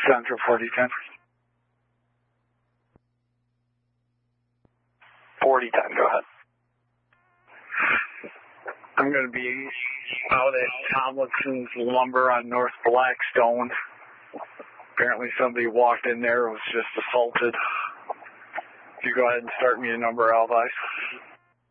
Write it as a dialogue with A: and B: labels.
A: Central 4010.
B: 4010, go ahead.
A: I'm going to be out at Tomlinson's Lumber on North Blackstone. Apparently somebody walked in there and was just assaulted. If you go ahead and start me a number, Alvi.